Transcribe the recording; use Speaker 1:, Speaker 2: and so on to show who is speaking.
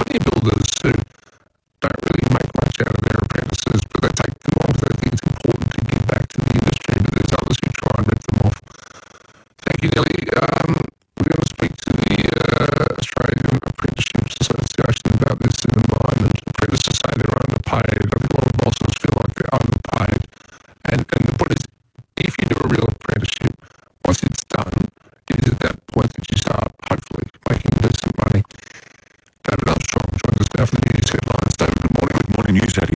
Speaker 1: bodybuilders who don't really make much out of their apprentices, but they take them on because they think it's important to give back to the industry, but there's others who try and rip them off. Thank you, Nelly. We're going to speak to the Australian Apprenticeships Association about this in a moment. Apprentices say they're underpaid. I think a lot of bosses feel like they're underpaid. And the point is, if you do a real apprenticeship, once it's done, it is at that point that you start, hopefully, making decent money. David Armstrong joins us now for the news headlines. David, good morning.
Speaker 2: Good morning, News at